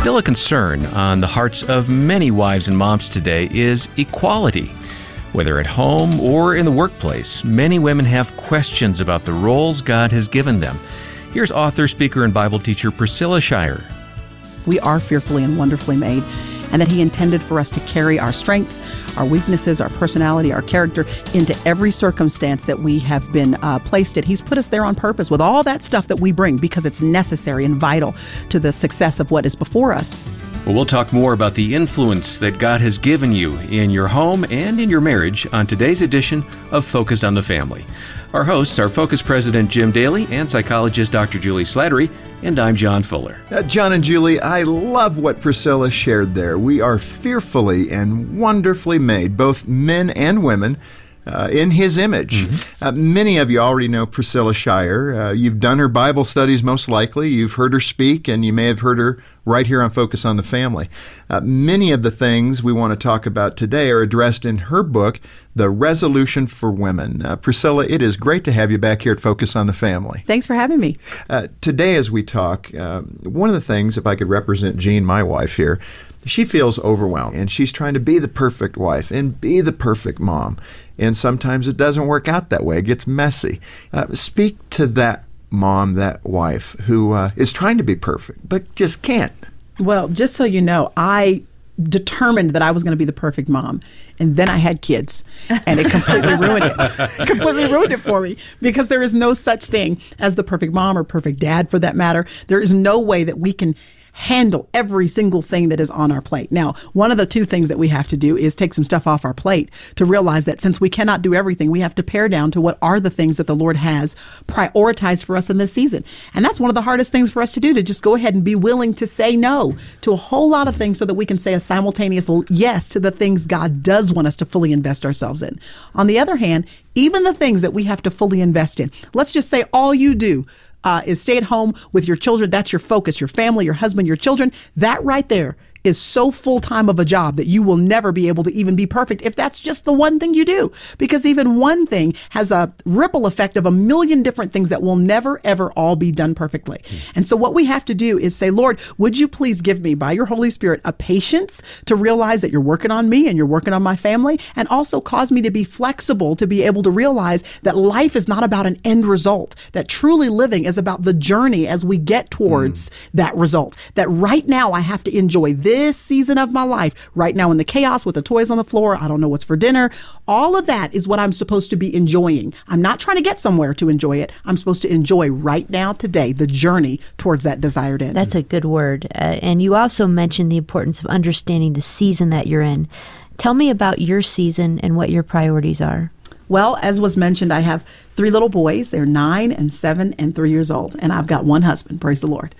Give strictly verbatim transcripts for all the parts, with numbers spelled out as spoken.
Still a concern on the hearts of many wives and moms today is equality. Whether at home or in the workplace, many women have questions about the roles God has given them. Here's author, speaker, and Bible teacher Priscilla Shirer. We are fearfully and wonderfully made, and that He intended for us to carry our strengths, our weaknesses, our personality, our character into every circumstance that we have been uh, placed in. He's put us there on purpose with all that stuff that we bring because it's necessary and vital to the success of what is before us. Well, we'll talk more about the influence that God has given you in your home and in your marriage on today's edition of Focus on the Family. Our hosts are Focus President Jim Daly and psychologist Doctor Julie Slattery, and I'm John Fuller. Uh, John and Julie, I love what Priscilla shared there. We are fearfully and wonderfully made, both men and women, Uh, in His image. Mm-hmm. Uh, many of you already know Priscilla Shirer. Uh, you've done her Bible studies most likely. You've heard her speak, and you may have heard her right here on Focus on the Family. Uh, many of the things we want to talk about today are addressed in her book, The Resolution for Women. Uh, Priscilla, it is great to have you back here at Focus on the Family. Thanks for having me. Uh, today as we talk, uh, one of the things, if I could represent Jean, my wife here, she feels overwhelmed, and she's trying to be the perfect wife and be the perfect mom. And sometimes it doesn't work out that way. It gets messy. Uh, speak to that mom, that wife, who uh, is trying to be perfect, but just can't. Well, just so you know, I determined that I was going to be the perfect mom. And then I had kids, and it completely ruined it. completely ruined it for me, because there is no such thing as the perfect mom or perfect dad, for that matter. There is no way that we can handle every single thing that is on our plate. Now, one of the two things that we have to do is take some stuff off our plate to realize that since we cannot do everything, we have to pare down to what are the things that the Lord has prioritized for us in this season. And that's one of the hardest things for us to do, to just go ahead and be willing to say no to a whole lot of things so that we can say a simultaneous yes to the things God does want us to fully invest ourselves in. On the other hand, even the things that we have to fully invest in, let's just say all you do Uh, is stay at home with your children. That's your focus, your family, your husband, your children. That right there is so full-time of a job that you will never be able to even be perfect if that's just the one thing you do. Because even one thing has a ripple effect of a million different things that will never, ever all be done perfectly. Mm. And so what we have to do is say, Lord, would you please give me, by your Holy Spirit, a patience to realize that you're working on me and you're working on my family, and also cause me to be flexible, to be able to realize that life is not about an end result, that truly living is about the journey as we get towards mm. that result. That right now I have to enjoy this This season of my life, right now in the chaos with the toys on the floor, I don't know what's for dinner. All of that is what I'm supposed to be enjoying. I'm not trying to get somewhere to enjoy it. I'm supposed to enjoy right now, today, the journey towards that desired end. That's a good word. Uh, and you also mentioned the importance of understanding the season that you're in. Tell me about your season and what your priorities are. Well, as was mentioned, I have three little boys. They're nine and seven and three years old. And I've got one husband. Praise the Lord.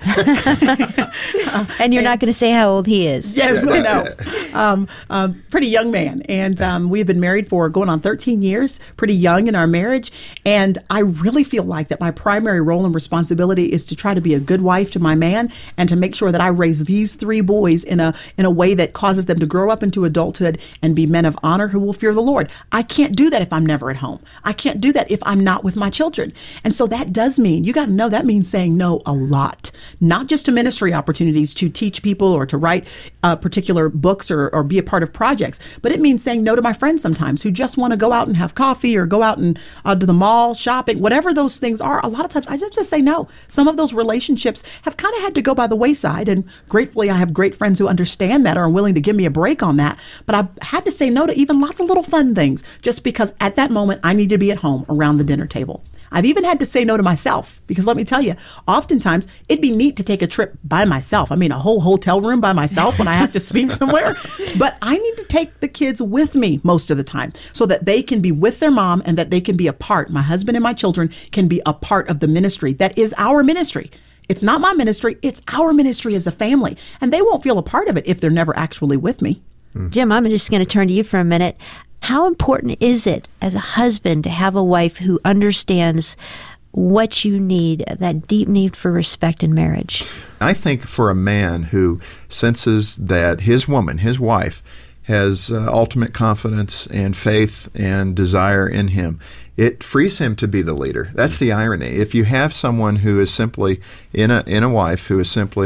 uh, and you're and, not going to say how old he is. Yeah, you know, um, um, pretty young man. And um, we've been married for going on thirteen years, pretty young in our marriage. And I really feel like that my primary role and responsibility is to try to be a good wife to my man and to make sure that I raise these three boys in a in a way that causes them to grow up into adulthood and be men of honor who will fear the Lord. I can't do that if I'm never at home. I can't do that if I'm not with my children. And so that does mean, you got to know, that means saying no a lot, not just to ministry opportunities to teach people or to write uh, particular books or, or be a part of projects, but it means saying no to my friends sometimes who just want to go out and have coffee or go out and uh, to the mall, shopping, whatever those things are. A lot of times I just, just say no. Some of those relationships have kind of had to go by the wayside, and gratefully I have great friends who understand that or are willing to give me a break on that. But I've had to say no to even lots of little fun things just because at that moment I need to be at home around the dinner table. I've even had to say no to myself, because let me tell you, oftentimes it'd be neat to take a trip by myself. I mean, a whole hotel room by myself when I have to speak somewhere. But I need to take the kids with me most of the time so that they can be with their mom and that they can be a part. My husband and my children can be a part of the ministry that is our ministry. It's not my ministry. It's our ministry as a family. And they won't feel a part of it if they're never actually with me. Jim, I'm just going to turn to you for a minute. How important is it as a husband to have a wife who understands what you need, that deep need for respect in marriage? I think for a man who senses that his woman, his wife, has uh, ultimate confidence and faith and desire in him, it frees him to be the leader. That's the irony. If you have someone who is simply in a in a wife who is simply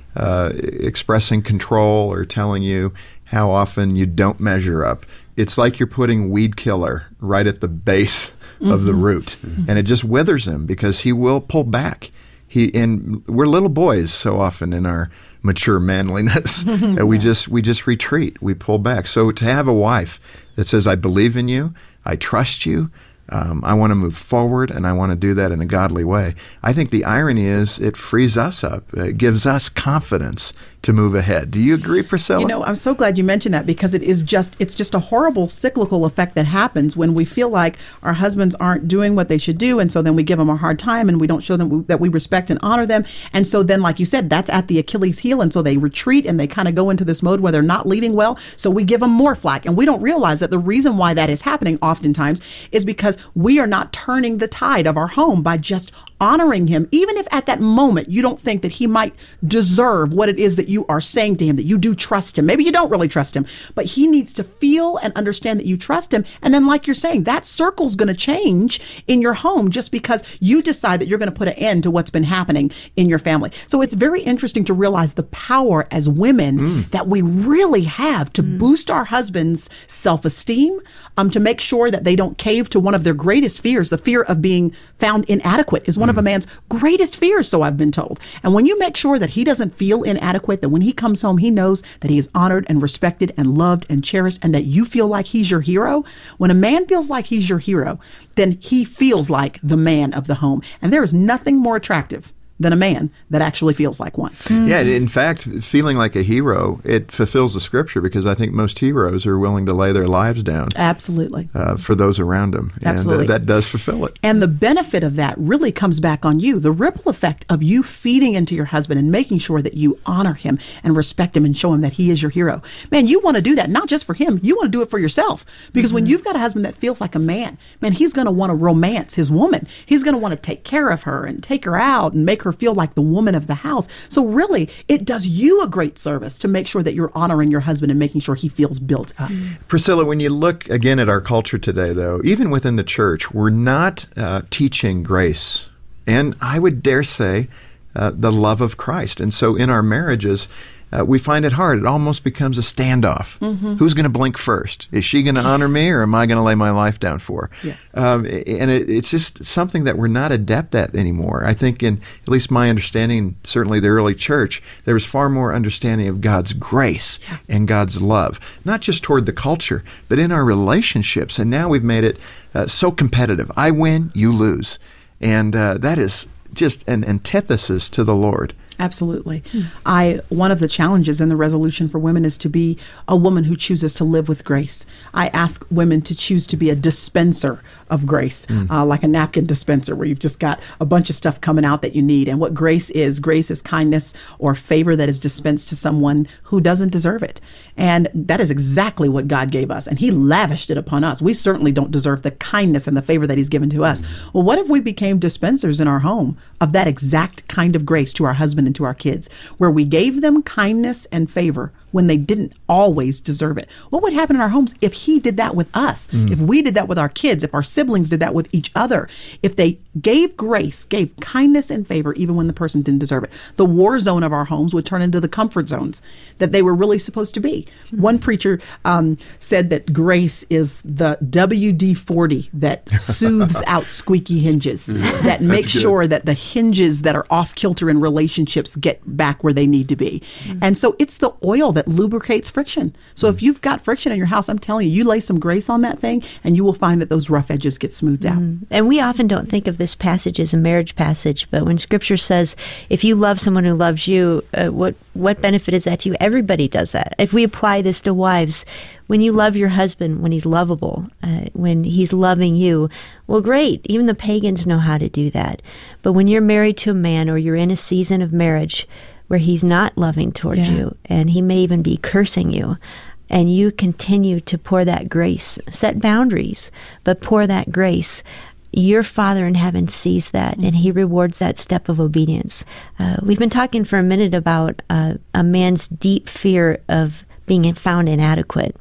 uh, expressing control or telling you how often you don't measure up. It's like you're putting weed killer right at the base mm-hmm. of the root, mm-hmm. and it just withers him because he will pull back. He and we're little boys so often in our mature manliness. uh, we just we just retreat. We pull back. So to have a wife that says, "I believe in you, I trust you, um, I want to move forward, and I want to do that in a godly way." I think the irony is it frees us up. It gives us confidence to move ahead. Do you agree, Priscilla? You know, I'm so glad you mentioned that, because it is just, it's just a horrible cyclical effect that happens when we feel like our husbands aren't doing what they should do. And so then we give them a hard time and we don't show them that we respect and honor them. And so then, like you said, that's at the Achilles heel. And so they retreat and they kind of go into this mode where they're not leading well. So we give them more flack. And we don't realize that the reason why that is happening oftentimes is because we are not turning the tide of our home by just honoring him, even if at that moment you don't think that he might deserve what it is that you are saying to him, that you do trust him. Maybe you don't really trust him, but he needs to feel and understand that you trust him. And then, like you're saying, that circle's going to change in your home just because you decide that you're going to put an end to what's been happening in your family. So it's very interesting to realize the power as women mm. that we really have to mm. boost our husbands' self-esteem, um, to make sure that they don't cave to one of their greatest fears. The fear of being found inadequate is one of a man's greatest fears, so I've been told. And when you make sure that he doesn't feel inadequate, that when he comes home, he knows that he is honored and respected and loved and cherished, and that you feel like he's your hero. When a man feels like he's your hero, then he feels like the man of the home. And there is nothing more attractive than a man that actually feels like one. Mm-hmm. Yeah, in fact, feeling like a hero, it fulfills the scripture, because I think most heroes are willing to lay their lives down. Absolutely. Uh, for those around them. Absolutely. And uh, that does fulfill it. And the benefit of that really comes back on you. The ripple effect of you feeding into your husband and making sure that you honor him and respect him and show him that he is your hero. Man, you want to do that, not just for him. You want to do it for yourself. Because mm-hmm. when you've got a husband that feels like a man, man, he's going to want to romance his woman. He's going to want to take care of her and take her out and make her feel like the woman of the house. So really, it does you a great service to make sure that you're honoring your husband and making sure he feels built up. Priscilla, when you look again at our culture today, though, even within the church, we're not uh, teaching grace. And I would dare say uh, the love of Christ. And so in our marriages, Uh, we find it hard. It almost becomes a standoff. Mm-hmm. Who's going to blink first? Is she going to honor me, or am I going to lay my life down for her? Yeah. Um, and it, it's just something that we're not adept at anymore. I think in at least my understanding, certainly the early church, there was far more understanding of God's grace yeah. and God's love, not just toward the culture, but in our relationships. And now we've made it uh, so competitive. I win, you lose. And uh, that is just an antithesis to the Lord. Absolutely. Mm. I one of the challenges in the resolution for women is to be a woman who chooses to live with grace. I ask women to choose to be a dispenser of grace, mm. uh, like a napkin dispenser where you've just got a bunch of stuff coming out that you need. And what grace is, grace is kindness or favor that is dispensed to someone who doesn't deserve it. And that is exactly what God gave us. And he lavished it upon us. We certainly don't deserve the kindness and the favor that he's given to us. Mm. Well, what if we became dispensers in our home of that exact kind of grace to our husband and to our kids, where we gave them kindness and favor when they didn't always deserve it? What would happen in our homes if he did that with us? Mm. If we did that with our kids, if our siblings did that with each other, if they gave grace, gave kindness and favor even when the person didn't deserve it? The war zone of our homes would turn into the comfort zones that they were really supposed to be. Mm. One preacher um, said that grace is the W D forty that soothes out squeaky hinges, mm. that makes sure that the hinges that are off kilter in relationships get back where they need to be. Mm. And so it's the oil that lubricates friction. So mm. if you've got friction in your house, I'm telling you, you lay some grace on that thing and you will find that those rough edges get smoothed out. Mm. And we often don't think of this passage as a marriage passage, but when Scripture says, if you love someone who loves you, uh, what what benefit is that to you? Everybody does that. If we apply this to wives, when you love your husband, when he's lovable, uh, when he's loving you, well, great. Even the pagans know how to do that. But when you're married to a man, or you're in a season of marriage where he's not loving towards yeah. you, and he may even be cursing you, and you continue to pour that grace, set boundaries, but pour that grace, your Father in heaven sees that, and he rewards that step of obedience. Uh, we've been talking for a minute about uh, a man's deep fear of being found inadequate.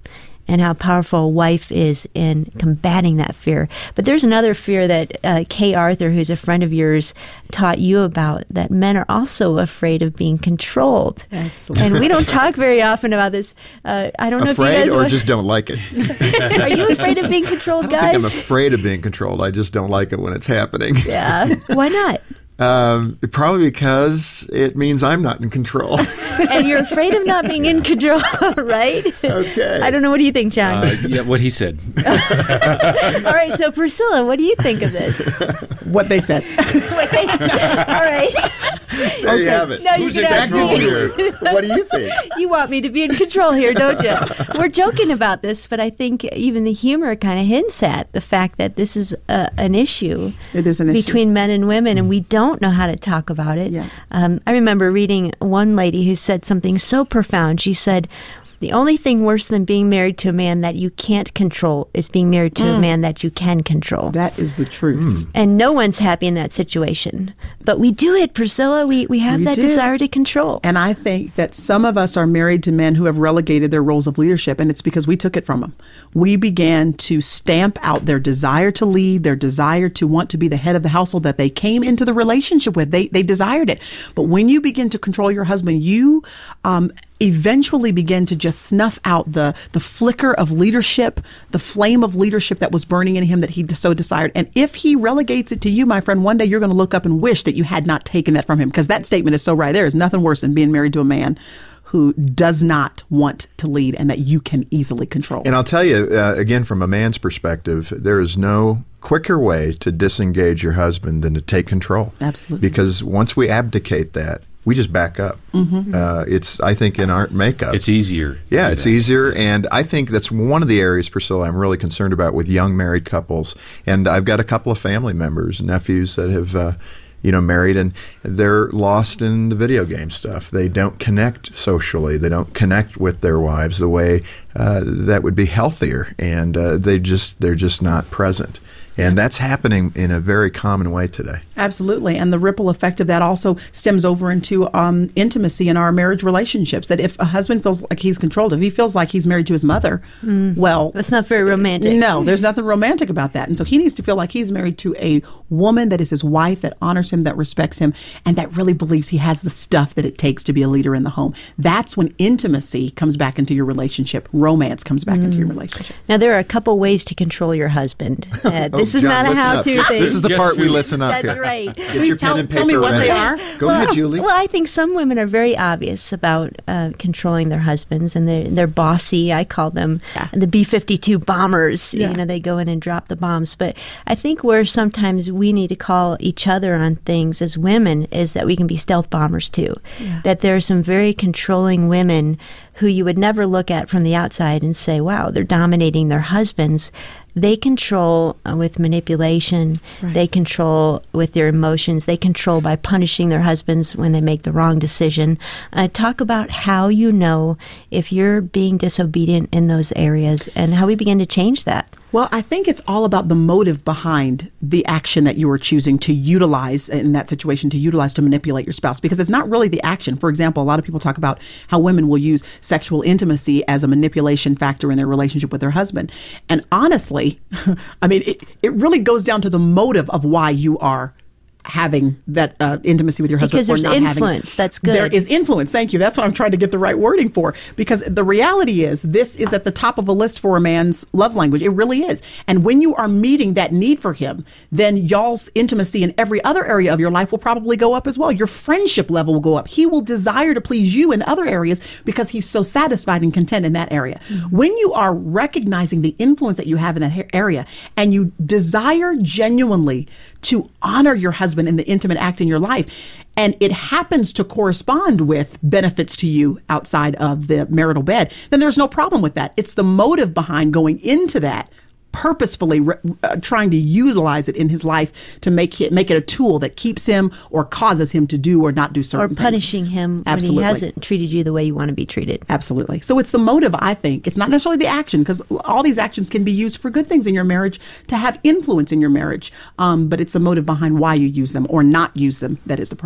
and how powerful a wife is in combating that fear. But there's another fear that uh, Kay Arthur, who's a friend of yours, taught you about, that men are also afraid of being controlled. Absolutely. And we don't talk very often about this. Uh, I don't know Afraid if you guys or want- just don't like it? Are you afraid of being controlled, I don't guys? think I'm afraid of being controlled. I just don't like it when it's happening. Yeah. Why not? Um, probably because it means I'm not in control. And you're afraid of not being in control, right? Okay. I don't know. What do you think, John? Uh, yeah, what he said. All right. So, Priscilla, what do you think of this? What they said. What they- All right. There you have it. Now you Who's can in ask control me. here? What do you think? You want me to be in control here, don't you? We're joking about this, but I think even the humor kind of hints at the fact that this is a, an issue It is an issue. between men and women, and we don't know how to talk about it. Yeah. Um, I remember reading one lady who said something so profound. She said, the only thing worse than being married to a man that you can't control is being married to a man that you can control. That is the truth. And no one's happy in that situation. But we do it, Priscilla. We we have We that do. desire to control. And I think that some of us are married to men who have relegated their roles of leadership, and it's because we took it from them. We began to stamp out their desire to lead, their desire to want to be the head of the household that they came into the relationship with. They they desired it. But when you begin to control your husband, you um, eventually begin to just snuff out the the flicker of leadership, the flame of leadership that was burning in him that he so desired. And if he relegates it to you, my friend, one day you're going to look up and wish that you had not taken that from him, because that statement is so right. There is nothing worse than being married to a man who does not want to lead and that you can easily control. And I'll tell you, uh, again, from a man's perspective, there is no quicker way to disengage your husband than to take control. Absolutely. Because once we abdicate that, we just back up. Mm-hmm. Uh, it's, I think, in our makeup. It's easier. to Yeah, do it's that. easier. And I think that's one of the areas, Priscilla, I'm really concerned about with young married couples. And I've got a couple of family members, nephews that have, uh, you know, married, and they're lost in the video game stuff. They don't connect socially. They don't connect with their wives the way uh, that would be healthier. And uh, they just, they're just not present. And that's happening in a very common way today. Absolutely. And the ripple effect of that also stems over into um, intimacy in our marriage relationships. That if a husband feels like he's controlled, if he feels like he's married to his mother, well, That's not very romantic. no, there's nothing romantic about that. And so he needs to feel like he's married to a woman that is his wife, that honors him, that respects him, and that really believes he has the stuff that it takes to be a leader in the home. That's when intimacy comes back into your relationship. Romance comes back into your relationship. Now, there are a couple ways to control your husband. Uh, this is John, not a listen up. how-to thing. This is the Just part we to- listen up That's here. right. Get Please your tell- pen and tell me paper what ready. they are. Go well, ahead, Julie. Well, I think some women are very obvious about uh, controlling their husbands, and they're, they're bossy. I call them Yeah. the B fifty-two bombers. Yeah. You know, they go in and drop the bombs. But I think where sometimes we need to call each other on things as women is that we can be stealth bombers too. Yeah. That there are some very controlling women who you would never look at from the outside and say, wow, they're dominating their husbands. They control uh, with manipulation. Right. They control with their emotions. They control by punishing their husbands when they make the wrong decision. Uh, talk about how you know if you're being disobedient in those areas and how we begin to change that. Well, I think it's all about the motive behind the action that you are choosing to utilize in that situation, to utilize to manipulate your spouse, because it's not really the action. For example, a lot of people talk about how women will use sexual intimacy as a manipulation factor in their relationship with their husband. And honestly, I mean, it, it really goes down to the motive of why you are having that uh, intimacy with your husband. Because or there's not having it. influence. That's good. There is influence. Thank you. That's what I'm trying to get the right wording for. Because the reality is, this is at the top of a list for a man's love language. It really is. And when you are meeting that need for him, then y'all's intimacy in every other area of your life will probably go up as well. Your friendship level will go up. He will desire to please you in other areas because he's so satisfied and content in that area. Mm-hmm. When you are recognizing the influence that you have in that ha- area and you desire genuinely to honor your husband in the intimate act in your life, and it happens to correspond with benefits to you outside of the marital bed, then there's no problem with that. It's the motive behind going into that, purposefully re- uh, trying to utilize it in his life to make it make it a tool that keeps him or causes him to do or not do Or certain things. punishing him Absolutely. when he hasn't treated you the way you want to be treated. Absolutely. So it's the motive, I think. It's not necessarily the action, because all these actions can be used for good things in your marriage, to have influence in your marriage. Um, but it's the motive behind why you use them or not use them that is the problem.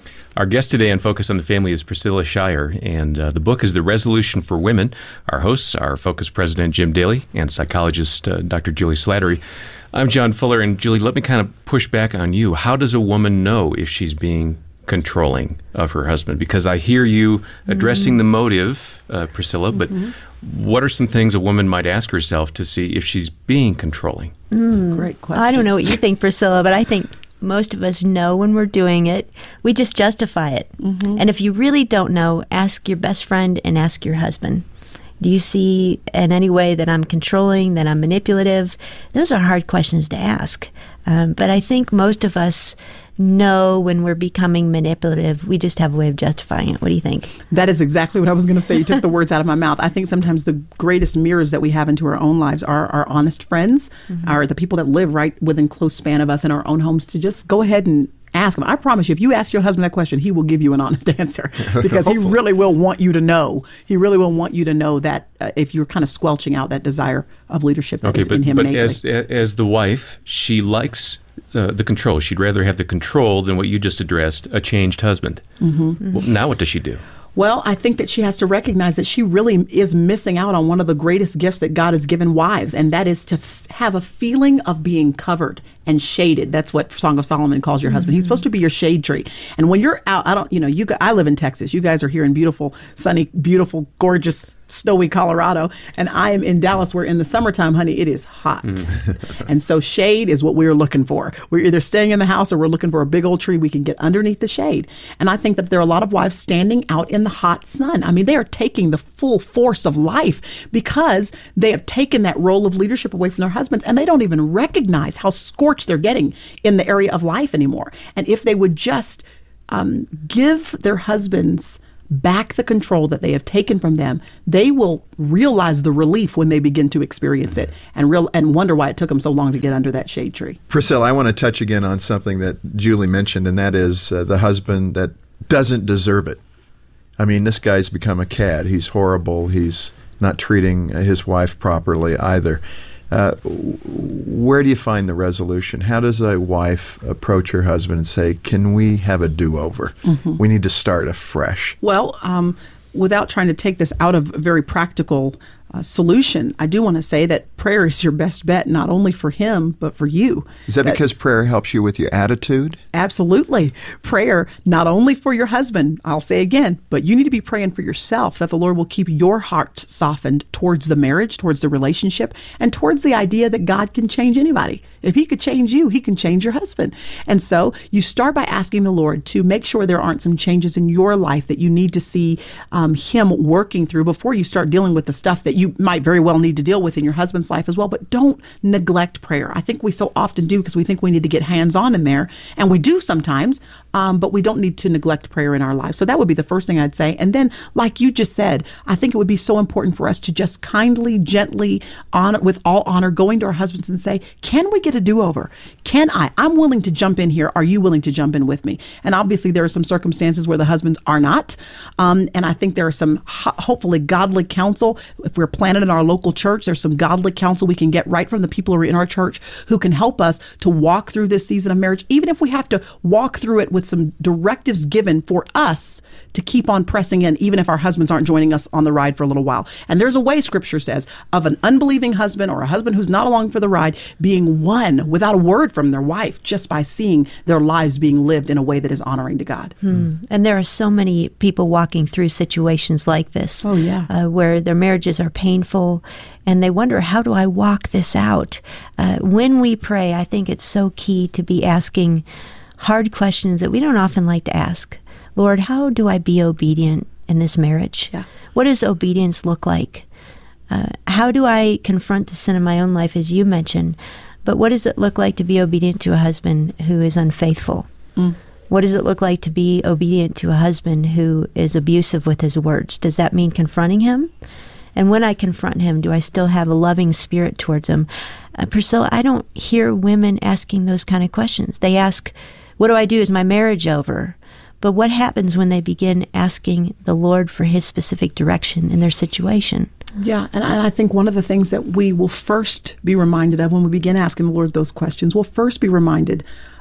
Our guest today on Focus on the Family is Priscilla Shirer, and uh, the book is The Resolution for Women. Our hosts are Focus President Jim Daly and psychologist uh, Doctor Julie Slattery. I'm John Fuller, and Julie, let me kind of push back on you. How does a woman know if she's being controlling of her husband? Because I hear you addressing mm-hmm. the motive, uh, Priscilla, but mm-hmm. what are some things a woman might ask herself to see if she's being controlling? Mm. Great question. I don't know what you think, Priscilla, but I think most of us know when we're doing it. We just justify it. Mm-hmm. And if you really don't know, ask your best friend and ask your husband. Do you see in any way that I'm controlling, that I'm manipulative? Those are hard questions to ask. Um, but I think most of us know when we're becoming manipulative. We just have a way of justifying it. What do you think? That is exactly what I was going to say. You took the words out of my mouth. I think sometimes the greatest mirrors that we have into our own lives are our honest friends, mm-hmm. are the people that live right within close span of us in our own homes, to just go ahead and ask him. I promise you, if you ask your husband that question, he will give you an honest answer, because he really will want you to know. He really will want you to know that uh, if you're kind of squelching out that desire of leadership that okay, is but, in him but innately. as, as the wife, she likes uh, the control. She'd rather have the control than what you just addressed, a changed husband. Mm-hmm. Mm-hmm. Well, now what does she do? Well, I think that she has to recognize that she really is missing out on one of the greatest gifts that God has given wives, and that is to f- have a feeling of being covered and shaded. That's what Song of Solomon calls your mm-hmm. husband. He's supposed to be your shade tree. And when you're out, I don't, you know, you. I live in Texas. You guys are here in beautiful, sunny, beautiful, gorgeous, snowy Colorado, and I am in Dallas, where in the summertime, honey, it is hot. Mm. And so shade is what we're looking for. We're either staying in the house or we're looking for a big old tree we can get underneath the shade. And I think that there are a lot of wives standing out in the hot sun. I mean, they are taking the full force of life because they have taken that role of leadership away from their husbands, and they don't even recognize how scorched they're getting in the area of life anymore. And if they would just um, give their husbands back the control that they have taken from them, they will realize the relief when they begin to experience it, and real and wonder why it took them so long to get under that shade tree. Priscilla, I want to touch again on something that Julie mentioned, and that is uh, the husband that doesn't deserve it. I mean, this guy's become a cad. He's horrible. He's not treating his wife properly either. Uh, where do you find the resolution? How does a wife approach her husband and say, can we have a do-over? Mm-hmm. We need to start afresh. Well, um, without trying to take this out of a very practical uh, solution, I do want to say that prayer is your best bet, not only for him, but for you. Is that, that because prayer helps you with your attitude? Absolutely. Prayer, not only for your husband, I'll say again, but you need to be praying for yourself, that the Lord will keep your heart softened towards the marriage, towards the relationship, and towards the idea that God can change anybody. If he could change you, he can change your husband. And so you start by asking the Lord to make sure there aren't some changes in your life that you need to see um, him working through before you start dealing with the stuff that you might very well need to deal with in your husband's life as well. But don't neglect prayer. I think we so often do, because we think we need to get hands-on in there, and we do sometimes, um, but we don't need to neglect prayer in our lives. So that would be the first thing I'd say. And then, like you just said, I think it would be so important for us to just kindly, gently, honor, with all honor, going to our husbands and say, can we get a do-over? Can I? I'm willing to jump in here. Are you willing to jump in with me? And obviously there are some circumstances where the husbands are not. Um, and I think there are some ho- hopefully godly counsel. If we're planted in our local church, there's some godly counsel we can get right from the people who are in our church who can help us to walk through this season of marriage, even if we have to walk through it with some directives given for us to keep on pressing in, even if our husbands aren't joining us on the ride for a little while. And there's a way, Scripture says, of an unbelieving husband or a husband who's not along for the ride being won without a word from their wife, just by seeing their lives being lived in a way that is honoring to God. Hmm. And there are so many people walking through situations like this. Oh, yeah. Uh, where their marriages are painful, and they wonder, how do I walk this out? Uh, when we pray, I think it's so key to be asking hard questions that we don't often like to ask. Lord, how do I be obedient in this marriage? Yeah. What does obedience look like? Uh, how do I confront the sin in my own life, as you mentioned? But what does it look like to be obedient to a husband who is unfaithful? Mm. What does it look like to be obedient to a husband who is abusive with his words? Does that mean confronting him? And when I confront him, do I still have a loving spirit towards him? Uh, Priscilla, I don't hear women asking those kind of questions. They ask, what do I do? Is my marriage over? But what happens when they begin asking the Lord for his specific direction in their situation? Yeah, and I think one of the things that we will first be reminded of when we begin asking the Lord those questions, we'll first be reminded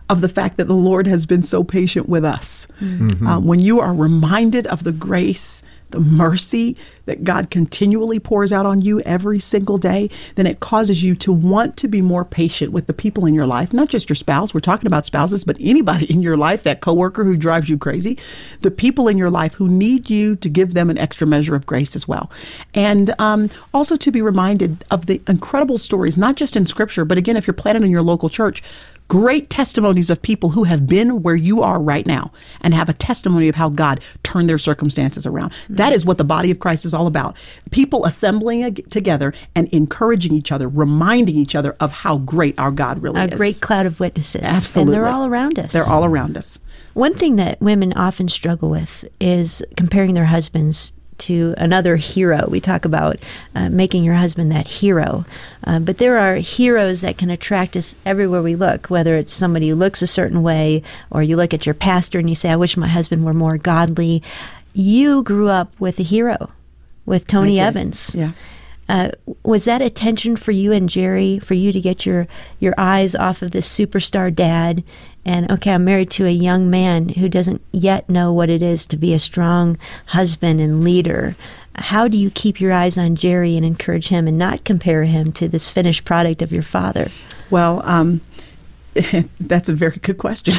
of the fact that the Lord has been so patient with us. Mm-hmm. Uh, when you are reminded of the grace, the mercy that God continually pours out on you every single day, then it causes you to want to be more patient with the people in your life, not just your spouse. We're talking about spouses, but anybody in your life, that coworker who drives you crazy, the people in your life who need you to give them an extra measure of grace as well. And um, also to be reminded of the incredible stories, not just in Scripture, but again, if you're planted in your local church, great testimonies of people who have been where you are right now and have a testimony of how God turned their circumstances around. Mm-hmm. That is what the body of Christ is all about. People assembling ag- together and encouraging each other, reminding each other of how great our God really a is. A great cloud of witnesses. Absolutely. And they're all around us. They're all around us. One thing that women often struggle with is comparing their husbands to another hero. We talk about uh, making your husband that hero. Uh, but there are heroes that can attract us everywhere we look, whether it's somebody who looks a certain way, or you look at your pastor and you say, I wish my husband were more godly. You grew up with a hero, with Tony Evans. Yeah. Uh, was that a tension for you and Jerry, for you to get your, your eyes off of this superstar dad and, okay, I'm married to a young man who doesn't yet know what it is to be a strong husband and leader? How do you keep your eyes on Jerry and encourage him and not compare him to this finished product of your father? Well, um, that's a very good question.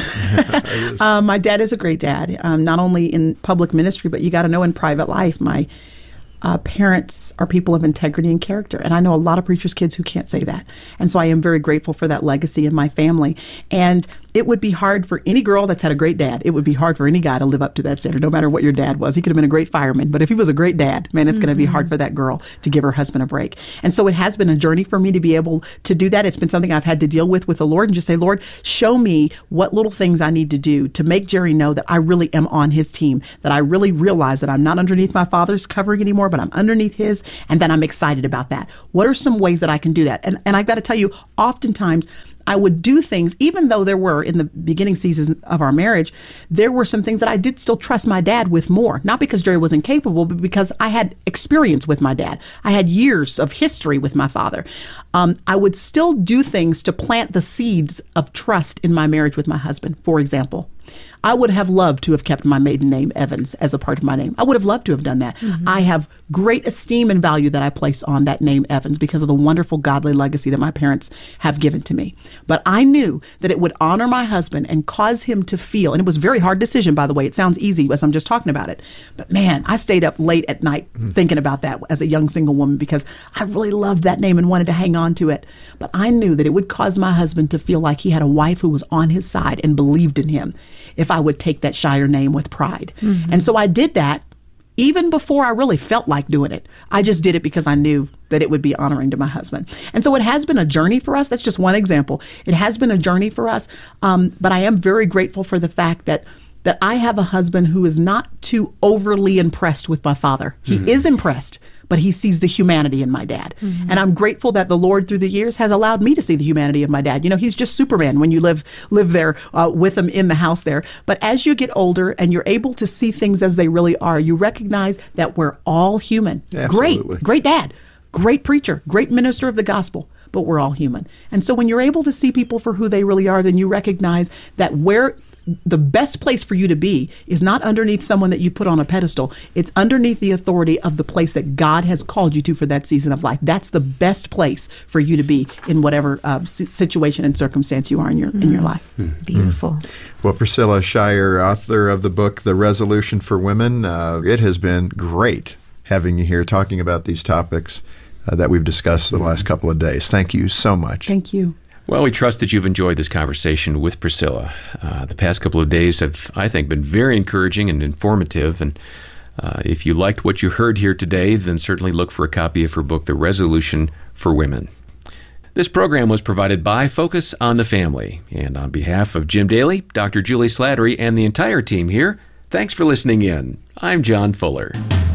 um, my dad is a great dad, um, not only in public ministry, but you got to know in private life. My Uh, parents are people of integrity and character. And I know a lot of preachers' kids who can't say that. And so I am very grateful for that legacy in my family. And it would be hard for any girl that's had a great dad. It would be hard for any guy to live up to that standard, no matter what your dad was. He could have been a great fireman. But if he was a great dad, man, it's mm-hmm. going to be hard for that girl to give her husband a break. And so it has been a journey for me to be able to do that. It's been something I've had to deal with with the Lord and just say, Lord, show me what little things I need to do to make Jerry know that I really am on his team, that I really realize that I'm not underneath my father's covering anymore, but I'm underneath his, and then I'm excited about that. What are some ways that I can do that? And, and I've got to tell you, oftentimes, I would do things, even though there were, in the beginning seasons of our marriage, there were some things that I did still trust my dad with more. Not because Jerry was incapable, but because I had experience with my dad. I had years of history with my father. Um, I would still do things to plant the seeds of trust in my marriage with my husband. For example, I would have loved to have kept my maiden name, Evans, as a part of my name. I would have loved to have done that. Mm-hmm. I have great esteem and value that I place on that name, Evans, because of the wonderful godly legacy that my parents have given to me. But I knew that it would honor my husband and cause him to feel, and it was a very hard decision, by the way. It sounds easy as I'm just talking about it. But man, I stayed up late at night mm-hmm. thinking about that as a young single woman because I really loved that name and wanted to hang on to it. But I knew that it would cause my husband to feel like he had a wife who was on his side and believed in him if I would take that Shire name with pride. Mm-hmm. And so I did that even before I really felt like doing it. I just did it because I knew that it would be honoring to my husband. And so it has been a journey for us. That's just one example. It has been a journey for us. Um, but I am very grateful for the fact that that I have a husband who is not too overly impressed with my father. He mm-hmm. is impressed, but he sees the humanity in my dad. Mm-hmm. And I'm grateful that the Lord through the years has allowed me to see the humanity of my dad. You know, he's just Superman when you live live there uh, with him in the house there. But as you get older and you're able to see things as they really are, you recognize that we're all human. Absolutely. Great, great dad, great preacher, great minister of the gospel, but we're all human. And so when you're able to see people for who they really are, then you recognize that where the best place for you to be is not underneath someone that you put on a pedestal. It's underneath the authority of the place that God has called you to for that season of life. That's the best place for you to be in whatever uh, situation and circumstance you are in your mm. in your life. Mm. Beautiful. Well, Priscilla Shirer, author of the book, The Resolution for Women, uh, it has been great having you here talking about these topics uh, that we've discussed the last couple of days. Thank you so much. Thank you. Well, we trust that you've enjoyed this conversation with Priscilla. Uh, the past couple of days have, I think, been very encouraging and informative. And uh, if you liked what you heard here today, then certainly look for a copy of her book, The Resolution for Women. This program was provided by Focus on the Family. And on behalf of Jim Daly, Doctor Julie Slattery, and the entire team here, thanks for listening in. I'm John Fuller.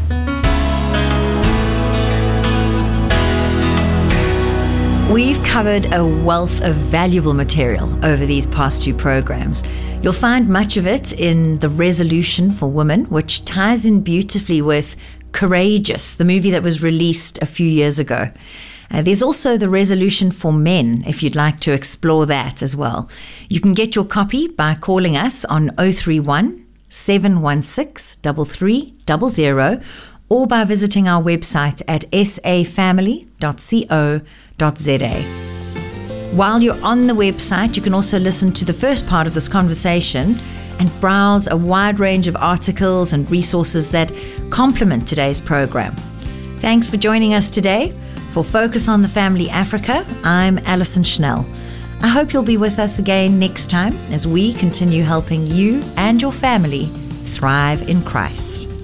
We've covered a wealth of valuable material over these past two programs. You'll find much of it in The Resolution for Women, which ties in beautifully with Courageous, the movie that was released a few years ago. Uh, there's also the resolution for men, if you'd like to explore that as well. You can get your copy by calling us on oh three one, seven one six, three three zero zero or by visiting our website at s a family dot co dot z a. While you're on the website, you can also listen to the first part of this conversation and browse a wide range of articles and resources that complement today's program. Thanks for joining us today. For Focus on the Family Africa, I'm Alison Schnell. I hope you'll be with us again next time as we continue helping you and your family thrive in Christ.